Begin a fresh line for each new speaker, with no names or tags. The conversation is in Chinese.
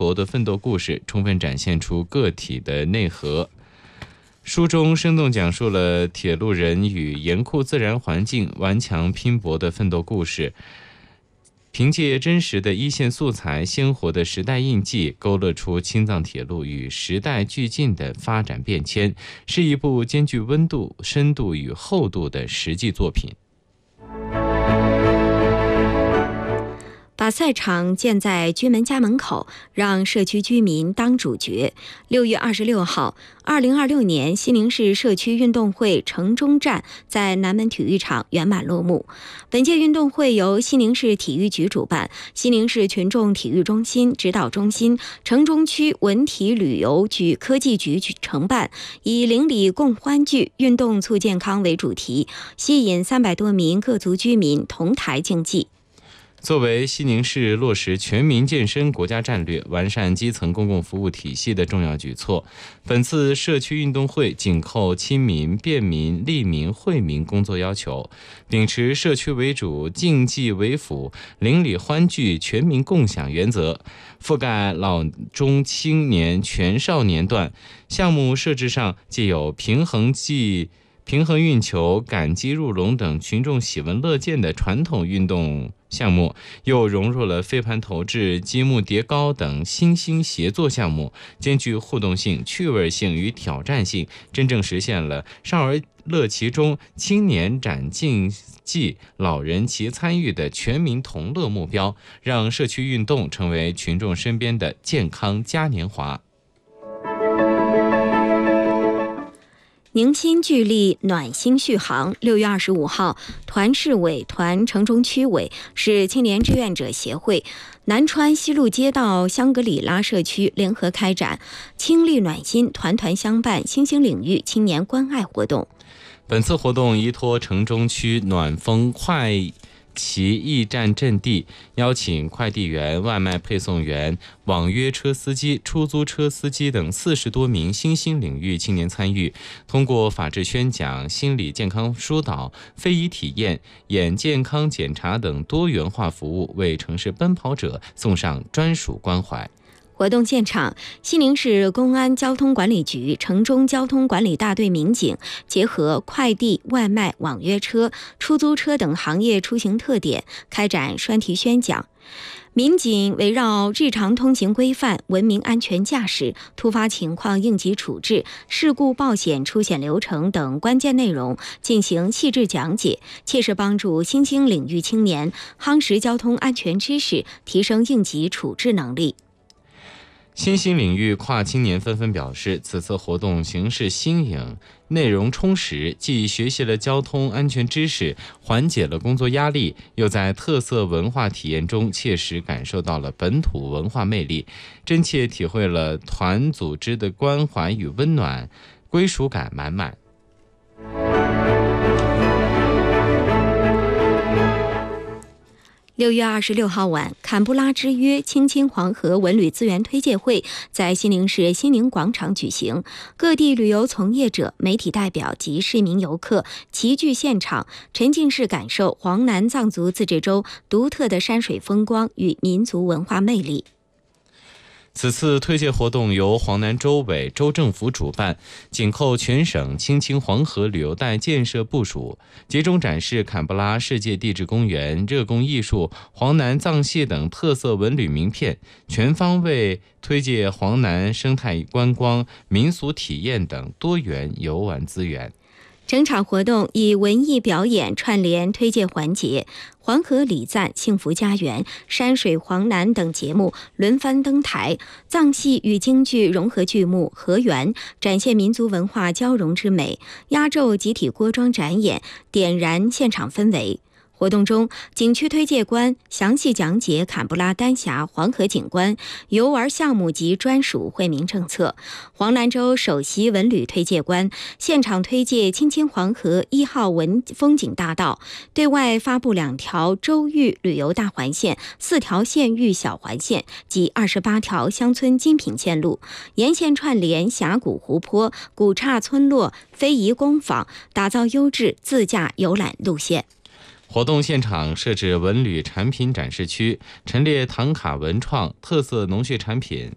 搏的奋斗故事，充分展现出个体的内核。书中生动讲述了铁路人与严酷自然环境顽强拼搏的奋斗故事，凭借真实的一线素材、鲜活的时代印记，勾勒出青藏铁路与时代俱进的发展变迁，是一部兼具温度、深度与厚度的实际作品。
把赛场建在居民家门口，让社区居民当主角。6月26号，2026年西宁市社区运动会城中站在南门体育场圆满落幕。本届运动会由西宁市体育局主办，西宁市群众体育中心、指导中心、城中区文体旅游局科技局承办，以邻里共欢聚、运动促健康为主题，吸引300多名各族居民同台竞技。
作为西宁市落实全民健身国家战略、完善基层公共服务体系的重要举措，本次社区运动会紧扣亲民、便民、利民、惠民工作要求，秉持社区为主、竞技为辅、邻里欢聚、全民共享原则，覆盖老中青年全少年段。项目设置上既有平衡运球、赶鸡入笼等群众喜闻乐见的传统运动项目，又融入了飞盘投掷、积木叠高等新兴协作项目，兼具互动性、趣味性与挑战性，真正实现了少儿乐其中、青年展竞技、老人齐参与的全民同乐目标，让社区运动成为群众身边的健康嘉年华。
凝心聚力，暖心续航。6月25号，团市委、团城中区委、市青年志愿者协会、南川西路街道香格里拉社区联合开展倾力暖心、团团相伴新兴领域青年关爱活动。
本次活动依托城中区暖风快其驿站阵地，邀请快递员、外卖配送员、网约车司机、出租车司机等40多名新兴领域青年参与，通过法治宣讲、心理健康疏导、非遗体验、眼健康检查等多元化服务，为城市奔跑者送上专属关怀。
活动现场，西宁市公安交通管理局、城中交通管理大队民警结合快递、外卖、网约车、出租车等行业出行特点，开展专题宣讲。民警围绕日常通行规范、文明安全驾驶、突发情况应急处置、事故保险出险流程等关键内容进行细致讲解，切实帮助新兴领域青年夯实交通安全知识，提升应急处置能力。
新兴领域跨青年纷纷表示，此次活动形式新颖，内容充实，既学习了交通安全知识，缓解了工作压力，又在特色文化体验中切实感受到了本土文化魅力，真切体会了团组织的关怀与温暖，归属感满满。
6月26号晚，坎布拉之约青青黄河文旅资源推介会在西宁市西宁广场举行，各地旅游从业者、媒体代表及市民游客齐聚现场，沉浸式感受黄南藏族自治州独特的山水风光与民族文化魅力。
此次推介活动由黄南州委、州政府主办，紧扣全省青青黄河旅游带建设部署，集中展示坎布拉世界地质公园、热贡艺术、黄南藏戏等特色文旅名片，全方位推介黄南生态观光、民俗体验等多元游玩资源。
整场活动以文艺表演串联推介环节，黄河礼赞、幸福家园、山水黄南等节目轮番登台，藏戏与京剧融合剧目河源，展现民族文化交融之美，压轴集体锅庄展演，点燃现场氛围。活动中，景区推介官详细讲解坎布拉丹霞黄河景观、游玩项目及专属惠民政策。黄南州首席文旅推介官现场推介青青黄河1号风景大道，对外发布2条州域旅游大环线、4条县域小环线及28条乡村精品线路，沿线串联峡谷湖泊、古刹村落、非遗工坊，打造优质自驾游览路线。
活动现场设置文旅产品展示区，陈列唐卡文创、特色农学产品、